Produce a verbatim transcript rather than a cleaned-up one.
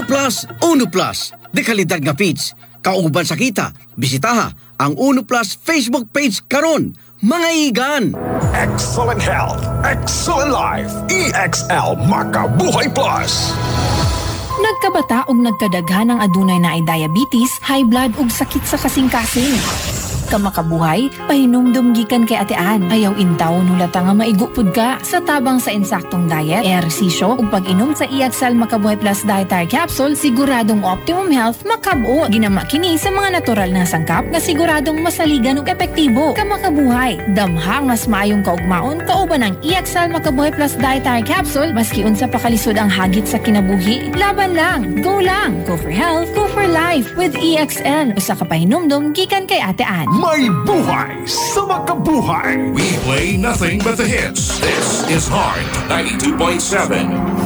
Uno Plus, Uno Plus. De kalidad nga feeds. Kauban sa kita, bisitaha ang Uno Plus Facebook page karon. Mga igan! Excellent health, excellent life. E X L Makabuhay Plus. Nagkabata og nagkadaghan ng adunay na ay diabetes, high blood ug sakit sa kasing-kasing. Kamakabuhay, pahinumdum gikan kay atean. Ayaw intaw nulata nga maigupod ka sa tabang sa insaktong diet, ehersisyo ug pag-inom sa E X L Makabuhay Plus Dietary Capsule, siguradong optimum health makab-o. Ginama kini sa mga natural na sangkap nga siguradong masaligan ug epektibo. Kamakabuhay, damhang mas maayong kaugmaon kauban ng E X L Makabuhay Plus Dietary Capsule maski unsa pa kalisod ang hagit sa kinabuhi. Laban lang, go lang. Go for health, go for life with E X L. Usa ka pahinumdum gikan kay atean. May buhay sa Makabuhay. We play nothing but the hits. This is Heart ninety-two point seven.